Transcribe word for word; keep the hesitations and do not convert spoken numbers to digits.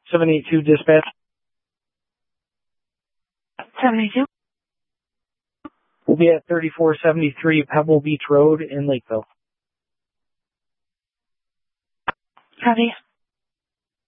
seven eight two dispatch. seven eight two. We'll be at thirty-four seventy-three Pebble Beach Road in Lakeville. Copy.